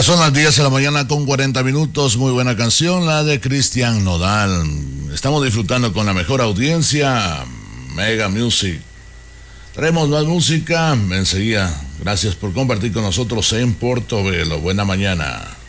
Ya son las 10 de la mañana con 40 minutos. Muy buena canción, la de Cristian Nodal. Estamos disfrutando con la mejor audiencia, Mega Music. Traemos más música enseguida. Gracias por compartir con nosotros en Portobelo. Buena mañana.